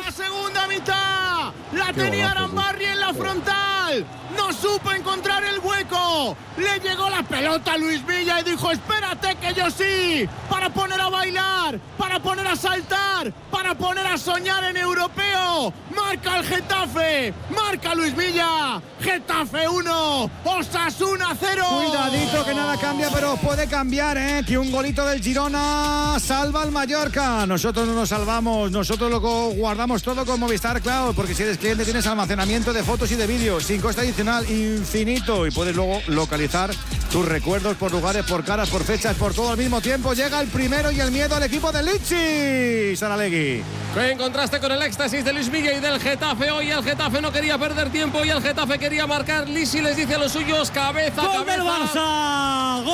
La segunda mitad la tenía Arambarri en la frontal. No supo encontrar el hueco. Le llegó la pelota a Luis Villa y dijo: espérate que yo sí. Para poner a bailar, para poner a saltar, para poner a soñar en europeo. Marca el Getafe, marca Luis Villa. Getafe 1, Osasuna 0. Cuidadito que nada cambia, pero puede cambiar, que un golito del Girona salva al Mallorca. Nosotros no nos salvamos, nosotros lo guardamos todo con Movistar Cloud, porque si eres cliente tienes almacenamiento de fotos y de vídeos sin coste adicional infinito y puedes luego localizar tus recuerdos por lugares, por caras, por fechas, por todo al mismo tiempo. Llega el primero y el miedo al equipo de Lichi. Saralegui. En contraste con el éxtasis de Luis Villa y del Getafe, hoy el Getafe no quería perder tiempo y el Getafe quería marcar. Lichi les dice a los suyos: cabeza, ¡Gol cabeza. del Barça!